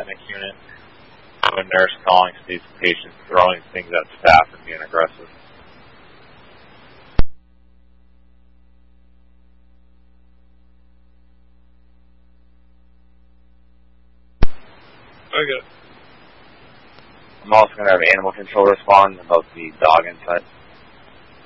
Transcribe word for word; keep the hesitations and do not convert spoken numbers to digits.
clinic unit. A nurse calling sees patients throwing things at staff and being aggressive. Okay. I'm also going to have animal control respond about the dog inside.